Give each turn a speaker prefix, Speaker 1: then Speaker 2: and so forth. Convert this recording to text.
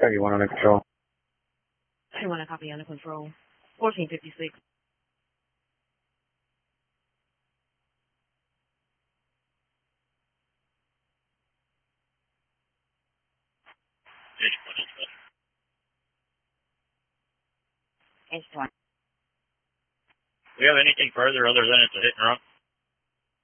Speaker 1: 31 under control.
Speaker 2: 31 a copy under control. 1456.
Speaker 3: Do we have anything further other than it's a hit and run?